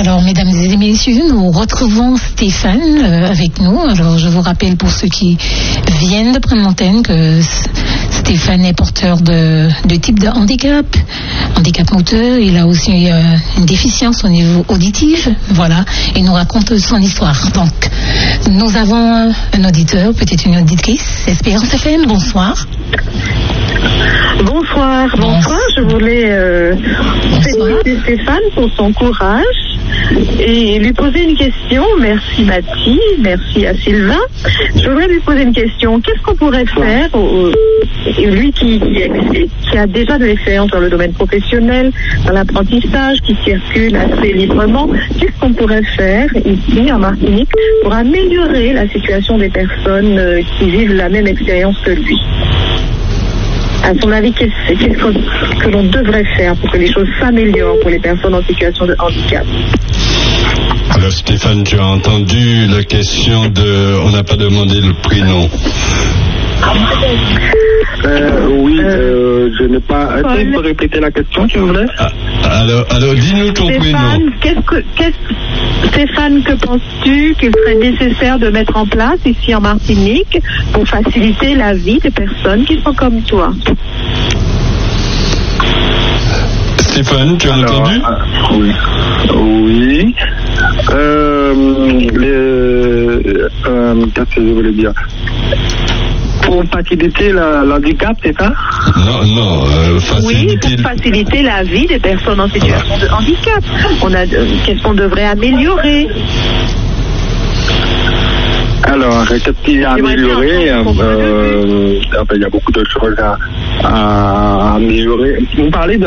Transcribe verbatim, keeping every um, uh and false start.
Alors, mesdames et messieurs, nous retrouvons Stéphane euh, avec nous. Alors, je vous rappelle pour ceux qui viennent de prendre l'antenne que Stéphane est porteur de, de type de handicap, handicap moteur. Il a aussi euh, une déficience au niveau auditif. Voilà, il nous raconte son histoire. Donc, nous avons un auditeur, peut-être une auditrice, Espérance F M. Bonsoir. Bonsoir, bonsoir. Je voulais euh, féliciter Stéphane pour son courage et lui poser une question. Merci Mathie, merci à Sylvain. Je voudrais lui poser une question. Qu'est-ce qu'on pourrait faire, euh, lui qui, qui, qui a déjà de l'expérience dans le domaine professionnel, dans l'apprentissage, qui circule assez librement, qu'est-ce qu'on pourrait faire ici en Martinique pour améliorer la situation des personnes euh, qui vivent la même expérience que lui? À son avis, qu'est-ce, qu'est-ce que, que l'on devrait faire pour que les choses s'améliorent pour les personnes en situation de handicap? Alors Stéphane, tu as entendu la question de... On n'a pas demandé le prénom. Euh, oui, euh, je n'ai pas... Est-ce que tu peux répéter la question, s'il vous plaît? Ah, alors, alors dis-nous ton Stéphane, prénom. Qu'est-ce que, qu'est-ce, Stéphane, que penses-tu qu'il serait nécessaire de mettre en place ici en Martinique pour faciliter la vie des personnes qui sont comme toi? Stéphane, tu as Alors, entendu? euh, Oui. Oui. Euh, le, euh, qu'est-ce que je voulais dire? Pour faciliter la, l'handicap, c'est ça? Non, non, euh, Oui, faciliter... pour faciliter la vie des personnes en situation de handicap. On a, euh, qu'est-ce qu'on devrait améliorer? Alors, qu'est-ce qu'il y a à améliorer? euh, euh, enfin, il y a beaucoup de choses à, à améliorer. Vous parlez de